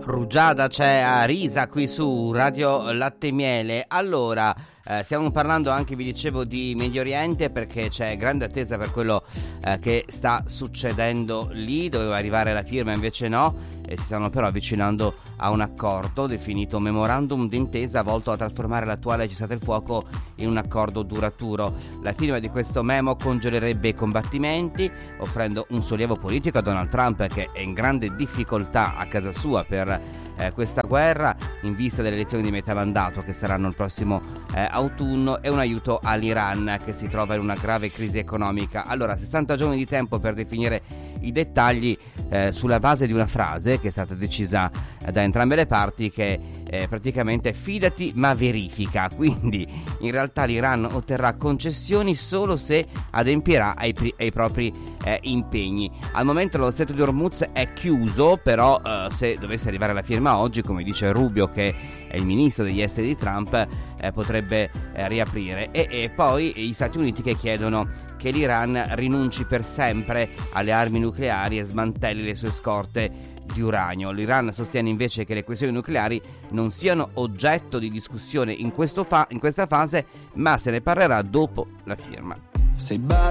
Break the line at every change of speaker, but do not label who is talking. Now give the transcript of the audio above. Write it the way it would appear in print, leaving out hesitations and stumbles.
Rugiada c'è a Risa qui su Radio Latte e Miele. Allora, stiamo parlando anche, vi dicevo, di Medio Oriente perché c'è grande attesa per quello che sta succedendo lì. Doveva arrivare la firma, invece no, e si stanno però avvicinando a un accordo definito Memorandum d'intesa volto a trasformare l'attuale cessate il fuoco in un accordo duraturo. La firma di questo memo congelerebbe i combattimenti, offrendo un sollievo politico a Donald Trump, che è in grande difficoltà a casa sua per questa guerra in vista delle elezioni di metà mandato che saranno il prossimo autunno, e un aiuto all'Iran che si trova in una grave crisi economica. Allora, 60 giorni di tempo per definire i dettagli sulla base di una frase che è stata decisa da entrambe le parti, che praticamente fidati ma verifica. Quindi in realtà l'Iran otterrà concessioni solo se adempierà ai propri impegni. Al momento lo stretto di Hormuz è chiuso, però se dovesse arrivare la firma oggi, come dice Rubio, che è il ministro degli esteri di Trump, potrebbe riaprire. E poi gli Stati Uniti che chiedono che l'Iran rinunci per sempre alle armi nucleari e smantelli le sue scorte di uranio. L'Iran sostiene invece che le questioni nucleari non siano oggetto di discussione in questa fase, ma se ne parlerà dopo la firma.
Sei bella